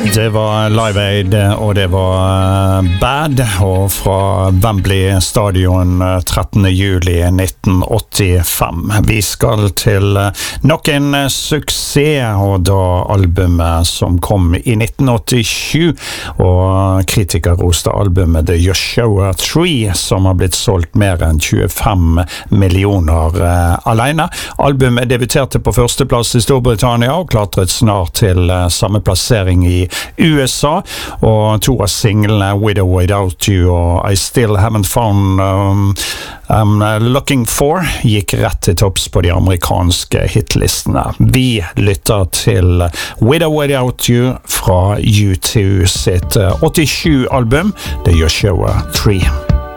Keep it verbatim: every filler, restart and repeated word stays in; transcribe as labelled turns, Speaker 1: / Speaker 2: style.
Speaker 1: Det var Live Aid, og det var Bad, og fra Wembley Stadion trettende juli nitten åttifem. Vi skal til nok en suksess, og da albumet som kom i nitten åttisju, og kritikerroste albumet The Joshua Tree, som har blitt solgt mer enn tjuefem millioner uh, alene. Albumet debuterte på førsteplass i Storbritannia, og klatret snart til uh, samme plassering i U S A, og to av singlene With or Without You og I Still Haven't Found um, I'm Looking For gikk rett til topps på de amerikanske hitlistene. Vi lytter til With or Without You fra U to sitt åttisju album The Joshua Tree.